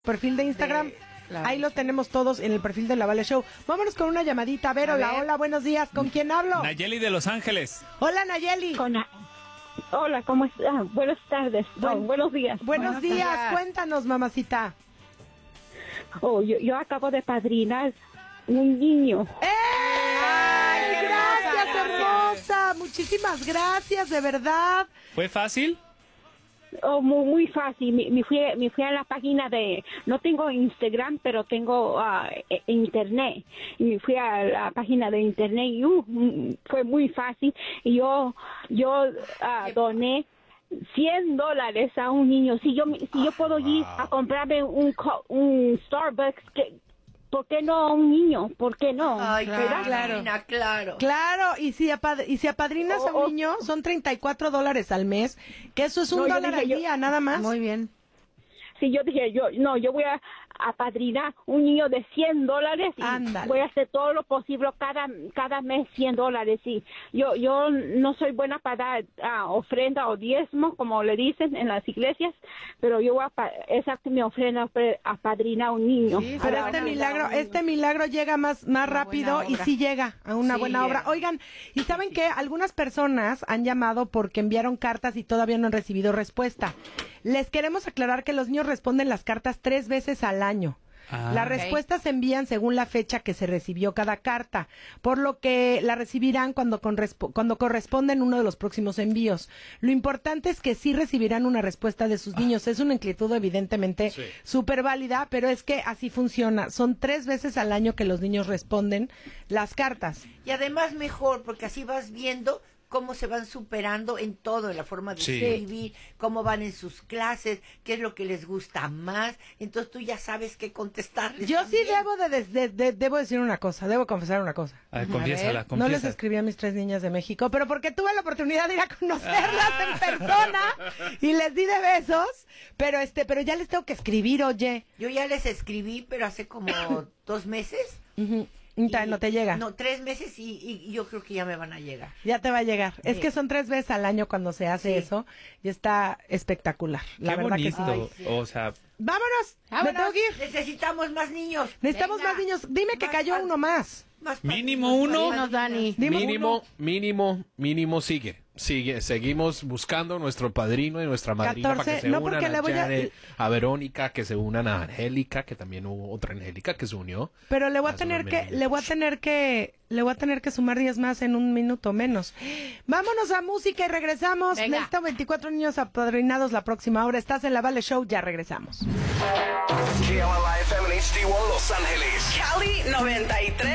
perfil de Instagram. Ahí los tenemos todos en el perfil de La Vale Show. Vámonos con una llamadita. A ver, hola, buenos días. ¿Con quién hablo? Nayeli de Los Ángeles. Hola, Nayeli. Hola, ¿cómo estás? Buenas tardes. Buenos días. Buenos días. Cuéntanos, mamacita. Yo acabo de padrinar un niño. ¡Ay, gracias, hermosa! Muchísimas gracias, de verdad. ¿Fue fácil? Muy fácil. Me fui a la página de... No tengo Instagram, pero tengo internet. Y me fui a la página de internet y fue muy fácil. Y yo doné $100 a un niño. Si yo puedo ir a comprarme un Starbucks, ¿por qué no a un niño? ¿Por qué no? Ay, claro. Claro. Claro, y si apadrinas a un niño, son $34 al mes, que eso es $1 al día, nada más. Muy bien. Sí, yo dije, yo voy a apadrinar un niño de $100 y Ándale. voy a hacer todo lo posible cada mes $100. Y yo no soy buena para dar ofrenda o diezmo, como le dicen en las iglesias, pero yo voy esa es mi ofrenda, apadrinar a un niño. Sí, pero este milagro llega más rápido y sí llega a una buena obra. Oigan, ¿y saben qué? Algunas personas han llamado porque enviaron cartas y todavía no han recibido respuesta. Les queremos aclarar que los niños responden las cartas 3 veces al año. Las respuestas se envían según la fecha que se recibió cada carta, por lo que la recibirán cuando corresponda en uno de los próximos envíos. Lo importante es que sí recibirán una respuesta de sus niños. Es una inquietud evidentemente súper válida, pero es que así funciona. Son 3 veces al año que los niños responden las cartas. Y además mejor, porque así vas viendo cómo se van superando en todo, en la forma de escribir, cómo van en sus clases, qué es lo que les gusta más. Entonces tú ya sabes qué contestarles. Yo sí debo decir una cosa, debo confesar una cosa. A ver, confiésala. No les escribí a mis 3 niñas de México, pero porque tuve la oportunidad de ir a conocerlas en persona y les di de besos, pero ya les tengo que escribir, oye. Yo ya les escribí, pero hace como 2 meses. No te llega. No, 3 meses y yo creo que ya me van a llegar. Ya te va a llegar. Es que son 3 veces al año cuando se hace eso y está espectacular. La verdad bonito. que sí. O sea, ¡Vámonos! ¡Me tengo que ir! Necesitamos más niños. Necesitamos más niños. Dime que cayó uno más. Mínimo uno. Dinos, Dani. Mínimo sigue, seguimos buscando nuestro padrino y nuestra madrina 14, para que se no, unan porque a Janet, a Verónica, que se unan a Angélica, que también hubo otra Angélica que se unió. Pero le voy a tener que sumar 10 más en un minuto menos. Vámonos a música y regresamos. Necesito 24 niños apadrinados la próxima hora. Estás en La Vale Show, ya regresamos. KLIFM en HD1 Los Ángeles. Cali 93.